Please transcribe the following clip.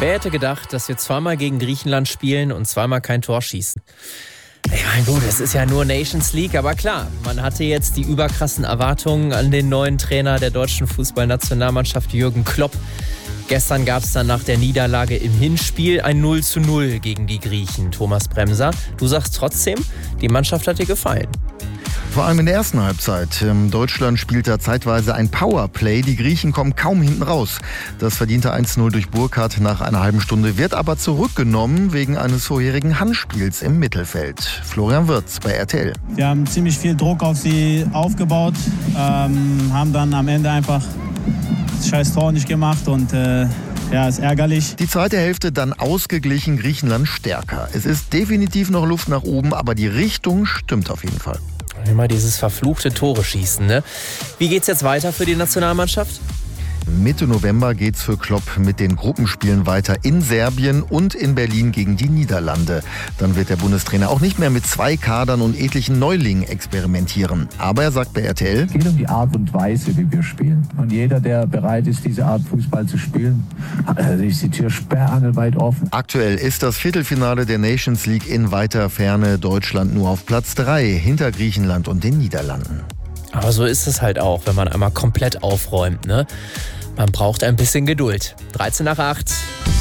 Wer hätte gedacht, dass wir zweimal gegen Griechenland spielen und zweimal kein Tor schießen? Ich meine, gut, es ist ja nur Nations League, aber klar, man hatte jetzt die überkrassen Erwartungen an den neuen Trainer der deutschen Fußballnationalmannschaft, Jürgen Klopp. Gestern gab es dann nach der Niederlage im Hinspiel ein 0:0 gegen die Griechen. Thomas Bremser, du sagst trotzdem, die Mannschaft hat dir gefallen. Vor allem in der ersten Halbzeit. Deutschland spielt da zeitweise ein Powerplay. Die Griechen kommen kaum hinten raus. Das verdiente 1:0 durch Burkhardt nach einer halben Stunde wird aber zurückgenommen wegen eines vorherigen Handspiels im Mittelfeld. Florian Wirtz bei RTL. Wir haben ziemlich viel Druck auf sie aufgebaut, haben dann am Ende einfach das scheiß Tor nicht gemacht und ist ärgerlich. Die zweite Hälfte dann ausgeglichen, Griechenland stärker. Es ist definitiv noch Luft nach oben, aber die Richtung stimmt auf jeden Fall. Immer dieses verfluchte Tore schießen, ne? Wie geht's jetzt weiter für die Nationalmannschaft? Mitte November geht's für Klopp mit den Gruppenspielen weiter in Serbien und in Berlin gegen die Niederlande. Dann wird der Bundestrainer auch nicht mehr mit 2 Kadern und etlichen Neulingen experimentieren. Aber er sagt bei RTL: Es geht um die Art und Weise, wie wir spielen. Und jeder, der bereit ist, diese Art Fußball zu spielen, ist die Tür sperrangelweit offen. Aktuell ist das Viertelfinale der Nations League in weiter Ferne. Deutschland nur auf Platz 3 hinter Griechenland und den Niederlanden. Aber so ist es halt auch, wenn man einmal komplett aufräumt, ne? Man braucht ein bisschen Geduld. 7:13.